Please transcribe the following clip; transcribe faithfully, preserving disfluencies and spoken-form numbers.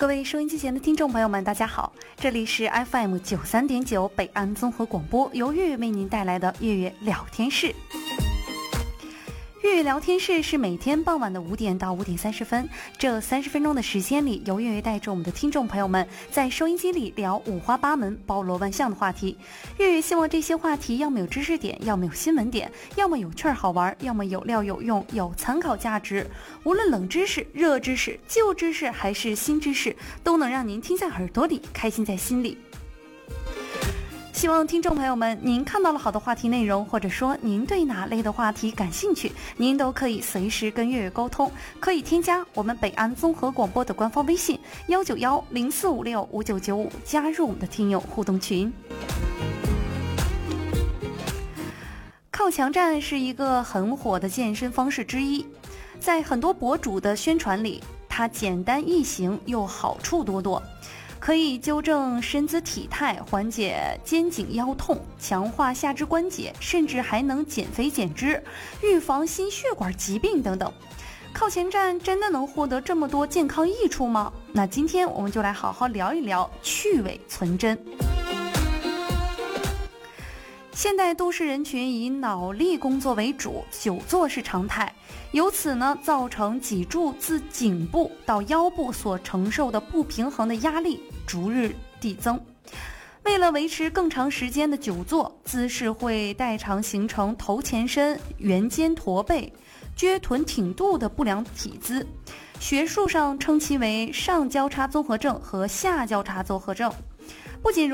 各位收音机前的听众朋友们，大家好，这里是 F M 九十三点九 北安综合广播，由月月为您带来的月月聊天室。月月聊天室是每天傍晚的五点到五点三十分，这三十分钟的时间里，由月月带着我们的听众朋友们在收音机里聊五花八门、包罗万象的话题。月月希望这些话题要么有知识点，要么有新闻点，要么有趣儿好玩，要么有料有用，有参考价值。无论冷知识、热知识、旧知识还是新知识，都能让您听在耳朵里，开心在心里。希望听众朋友们，您看到了好的话题内容，或者说您对哪类的话题感兴趣，您都可以随时跟月月沟通，可以添加我们北安综合广播的官方微信幺九幺零四五六五九九五，加入我们的听友互动群。靠墙站是一个很火的健身方式之一，在很多博主的宣传里，它简单易行又好处多多，可以纠正身姿体态，缓解肩颈腰痛，强化下肢关节，甚至还能减肥减脂，预防心血管疾病等等。靠墙站真的能获得这么多健康益处吗？那今天我们就来好好聊一聊去伪存真。现代都市人群以脑力工作为主，久坐是常态，由此呢，造成脊柱自颈部到腰部所承受的不平衡的压力逐日递增。为了维持更长时间的久坐，姿势会代偿形成头前伸、圆肩驼背、撅臀挺肚的不良体姿，学术上称其为上交叉综合症和下交叉综合症。不仅如